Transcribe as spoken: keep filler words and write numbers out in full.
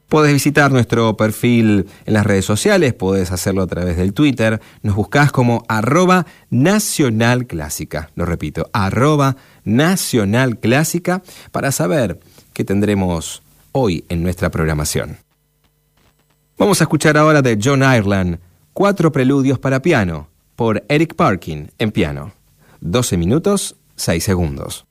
Podés visitar nuestro perfil en las redes sociales, podés hacerlo a través del Twitter. Nos buscás como arroba Nacional Clásica. Lo repito, arroba Nacional Clásica para saber qué tendremos hoy en nuestra programación. Vamos a escuchar ahora de John Ireland, Cuatro Preludios para Piano, por Eric Parkin en piano. doce minutos, seis segundos.